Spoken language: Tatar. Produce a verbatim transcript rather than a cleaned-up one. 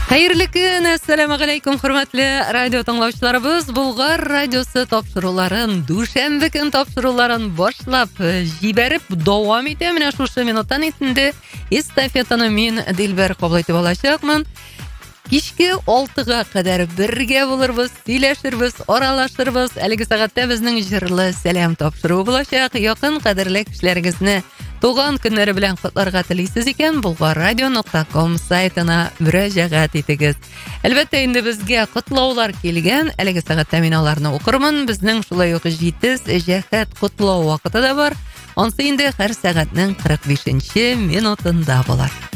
Хайырлы көн, ассаламу алейкум, хөрмәтле радио тыңлаучыларыбыз. Булгар радиосы тапшыруларын, дүшәмбе көн тапшыруларын башлап җибәреп дәвам итә. Менә шушы минуттан инде эстафетаны мин Дилбәр кабул итеп алачакмын. Кичке алтыга кадәр бергә булырбыз, сөйләшербез, аралашырбыз. Әлеге сәгатьтә безнең җырлы сәлам тапшыру булачак. Якын кадерле кешеләрегезне туган көннәре белән котларга телисез икән, булгаррадио нокта ком сайтына мөрәҗәгать итегез. Әлбәттә, инде безгә котлаулар килгән. Әлеге сәгатьтә мин аларны укырмын. Безнең шулай ук җитез җәһәт котлау вакыты да бар. Ансы инде һәр сәгатьнең кырык бишенче минутында булыр.